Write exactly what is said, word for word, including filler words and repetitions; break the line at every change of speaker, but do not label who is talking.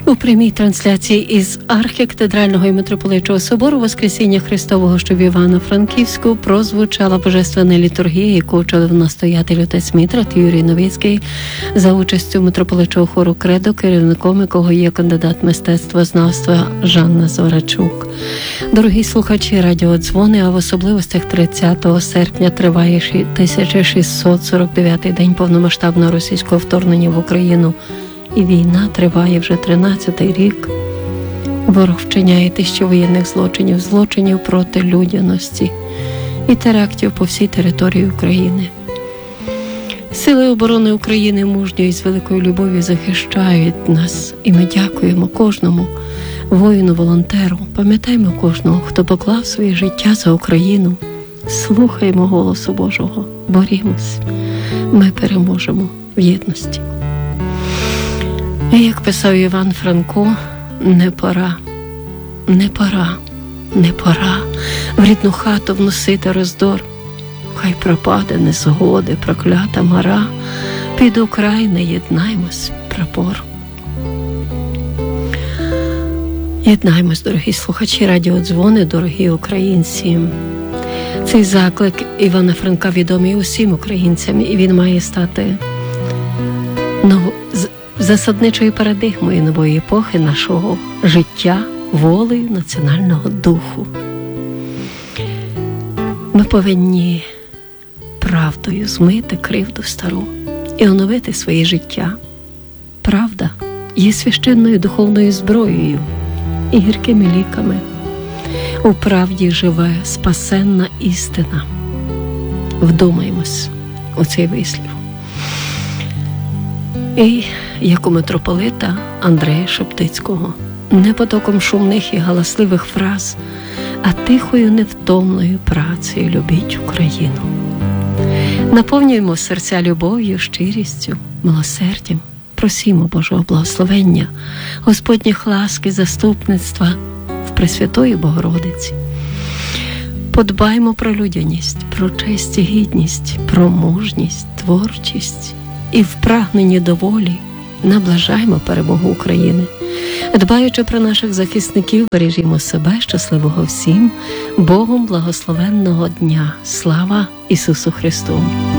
У прямій трансляції із архікатедрального і митрополичого собору Воскресіння Христового, що в Івано-Франківську, прозвучала божественна літургія, яку очолив настоятель отець Мітрат Юрій Новицький за участю митрополичого хору «Кредо», керівником якого є кандидат мистецтвознавства Жанна Зорачук. Дорогі слухачі радіодзвони, а в особливостях тридцятого серпня триває тисяча шістсот сорок дев'ятий день повномасштабного російського вторгнення в Україну. І війна триває вже тринадцятий рік. Ворог вчиняє тисячі воєнних злочинів, злочинів проти людяності і терактів по всій території України. Сили оборони України мужньо і з великою любов'ю захищають нас. І ми дякуємо кожному воїну-волонтеру. Пам'ятаємо кожного, хто поклав своє життя за Україну. Слухаємо голосу Божого. Борімось. Ми переможемо в єдності. І як писав Іван Франко, не пора, не пора, не пора в рідну хату вносити роздор. Хай пропаде незгоди, проклята мара, під Україну єднаймось, прапор. Єднаймось, дорогі слухачі радіодзвони, дорогі українці. Цей заклик Івана Франка відомий усім українцям, і він має стати ново засадничою парадигмою нової епохи нашого життя, волею національного духу. Ми повинні правдою змити кривду стару і оновити своє життя. Правда є священною духовною зброєю і гіркими ліками. У правді живе спасенна істина. Вдумаймось у цей вислів. І як у митрополита Андрея Шептицького, не потоком шумних і галасливих фраз, а тихою невтомною працею любіть Україну. Наповнюємо серця любов'ю, щирістю, милосердям, просімо Божого благословення, Господніх ласки, заступництва в Пресвятої Богородиці. Подбаймо про людяність, про честь і гідність, про мужність, творчість і в прагненні до волі наближаємо перемогу України. Дбаючи про наших захисників, бережімо себе, щасливого всім, Богом благословенного дня. Слава Ісусу Христу!